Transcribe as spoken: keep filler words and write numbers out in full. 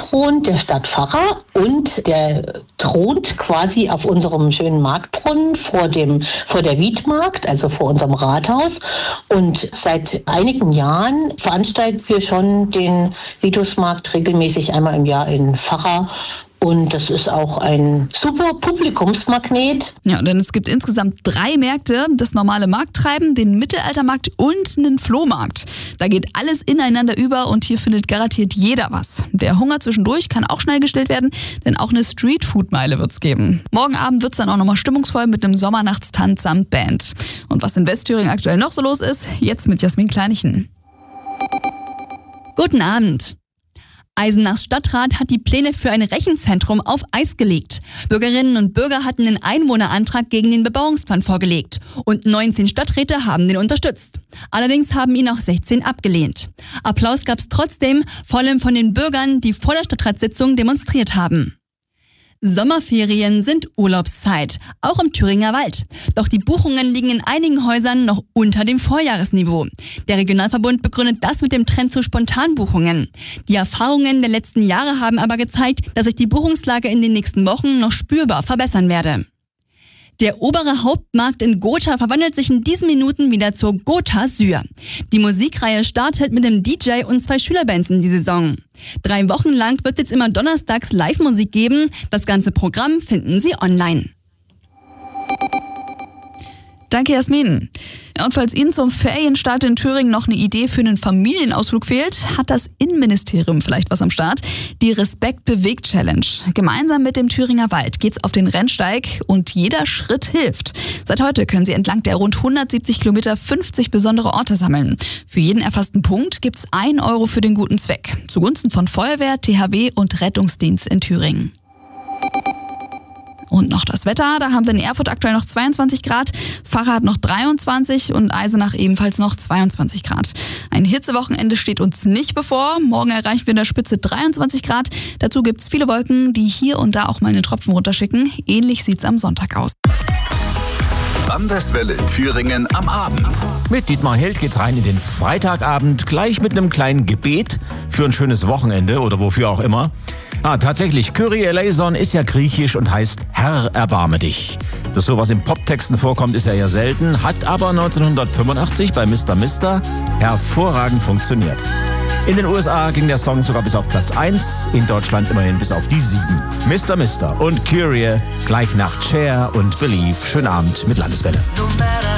Thron der Stadt Vacha und der thront quasi auf unserem schönen Marktbrunnen vor dem, vor der Wiedmarkt, also vor unserem Rathaus. Und seit einigen Jahren veranstalten wir schon den Vitusmarkt regelmäßig einmal im Jahr in Vacha. Und das ist auch ein super Publikumsmagnet. Ja, denn es gibt insgesamt drei Märkte, das normale Markttreiben, den Mittelaltermarkt und einen Flohmarkt. Da geht alles ineinander über und hier findet garantiert jeder was. Der Hunger zwischendurch kann auch schnell gestillt werden, denn auch eine Streetfood-Meile wird's geben. Morgen Abend wird's dann auch nochmal stimmungsvoll mit einem Sommernachtstanz samt Band. Und was in Westthüringen aktuell noch so los ist, jetzt mit Jasmin Kleinichen. Guten Abend. Eisenachs Stadtrat hat die Pläne für ein Rechenzentrum auf Eis gelegt. Bürgerinnen und Bürger hatten einen Einwohnerantrag gegen den Bebauungsplan vorgelegt und neunzehn Stadträte haben den unterstützt. Allerdings haben ihn auch sechzehn abgelehnt. Applaus gab es trotzdem, vor allem von den Bürgern, die vor der Stadtratssitzung demonstriert haben. Sommerferien sind Urlaubszeit, auch im Thüringer Wald. Doch die Buchungen liegen in einigen Häusern noch unter dem Vorjahresniveau. Der Regionalverbund begründet das mit dem Trend zu Spontanbuchungen. Die Erfahrungen der letzten Jahre haben aber gezeigt, dass sich die Buchungslage in den nächsten Wochen noch spürbar verbessern werde. Der obere Hauptmarkt in Gotha verwandelt sich in diesen Minuten wieder zur Gotha Syr. Die Musikreihe startet mit dem D J und zwei Schülerbands in die Saison. Drei Wochen lang wird es jetzt immer donnerstags Live-Musik geben. Das ganze Programm finden Sie online. Danke, Jasmin. Und falls Ihnen zum Ferienstart in Thüringen noch eine Idee für einen Familienausflug fehlt, hat das Innenministerium vielleicht was am Start. Die Respekt-Bewegt-Challenge. Gemeinsam mit dem Thüringer Wald geht's auf den Rennsteig und jeder Schritt hilft. Seit heute können Sie entlang der rund hundertsiebzig Kilometer fünfzig besondere Orte sammeln. Für jeden erfassten Punkt gibt's ein Euro für den guten Zweck. Zugunsten von Feuerwehr, T H W und Rettungsdienst in Thüringen. Und noch das Wetter, da haben wir in Erfurt aktuell noch zweiundzwanzig Grad, Vacha hat noch dreiundzwanzig und Eisenach ebenfalls noch zweiundzwanzig Grad. Ein Hitzewochenende steht uns nicht bevor, morgen erreichen wir in der Spitze dreiundzwanzig Grad. Dazu gibt's viele Wolken, die hier und da auch mal einen Tropfen runterschicken. Ähnlich sieht's am Sonntag aus. Landeswelle Thüringen am Abend. Mit Dietmar Held geht's rein in den Freitagabend, gleich mit einem kleinen Gebet für ein schönes Wochenende oder wofür auch immer. Ah, tatsächlich, Kyrie eleison ist ja griechisch und heißt Herr, erbarme dich. Dass sowas in Poptexten vorkommt, ist ja eher selten, hat aber neunzehnhundertfünfundachtzig bei Mister Mister hervorragend funktioniert. In den U S A ging der Song sogar bis auf Platz eins, in Deutschland immerhin bis auf die sieben. Mister Mister und Kyrie gleich nach Cher und Believe. Schönen Abend mit Landeswelle.